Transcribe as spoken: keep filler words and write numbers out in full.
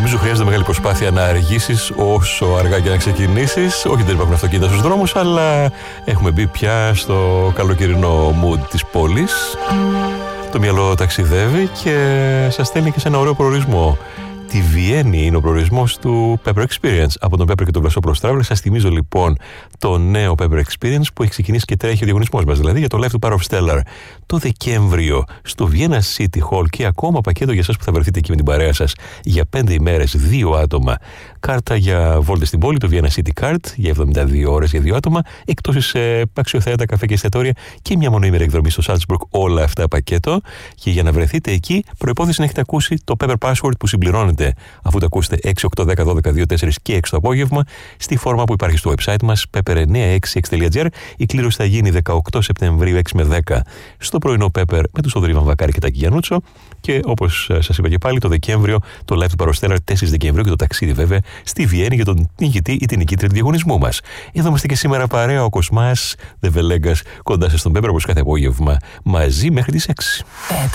Νομίζω χρειάζεται μεγάλη προσπάθεια να αργήσεις όσο αργά και να ξεκινήσεις. Όχι, δεν υπάρχουν αυτοκίνητα στους δρόμους, αλλά έχουμε μπει πια στο καλοκαιρινό mood της πόλης. Το μυαλό ταξιδεύει και σας στέλνει και σε ένα ωραίο προορισμό. Τη Βιέννη είναι ο προορισμός του Pepper Experience από τον Pepper και τον Vlassopoulos Travel. Σας θυμίζω λοιπόν το νέο Pepper Experience που έχει ξεκινήσει και τρέχει ο διαγωνισμός μας, δηλαδή για το Live to Power of Stellar το Δεκέμβριο στο Vienna City Hall, και ακόμα πακέτο για εσάς που θα βρεθείτε εκεί με την παρέα σας για πέντε ημέρες, δύο άτομα. Κάρτα για βόλτες στην πόλη, το Vienna City Card για εβδομήντα δύο ώρες για δύο άτομα, εκτόσεις σε αξιοθέατα, καφέ και εστιατόρια και μια μονοήμερη εκδρομή στο Salzburg. Όλα αυτά πακέτο. Και για να βρεθείτε εκεί, προϋπόθεση να έχετε ακούσει το Pepper Password που συμπληρώνεται αφού το ακούσετε έξι, οκτώ, δέκα, δώδεκα, δύο, τέσσερα και έξι το απόγευμα στη φόρμα που υπάρχει στο website μας pepper εννιά έξι έξι τελεία τζι άρ. Η κλήρωση θα γίνει δεκαοκτώ Σεπτεμβρίου έξι με δέκα στο πρωινό Pepper με τους Θοδωρή Βαμβακάρη και Τάκη Γιαννούτσο. Και όπως σας είπα και πάλι, το Δεκέμβριο το Live του Power Stellar τέσσερις Δεκεμβρίου και το ταξίδι βέβαια στη Βιέννη για τον νικητή ή την νικήτρια του διαγωνισμού μας. Εδώ είμαστε και σήμερα παρέα, ο Κοσμάς, The Velegas, κοντά σας στον Pepper όπως κάθε απόγευμα, μαζί μέχρι τις έξι.